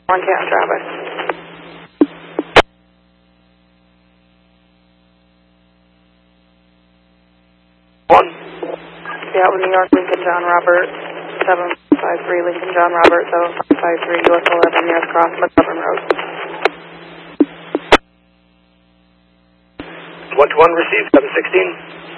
One Canton traffic. One. Seattle, New York, Lincoln John Robert, 753, Lincoln John Robert, 753, US 11, nearest cross, McGovern Road. 1-1 received, 716.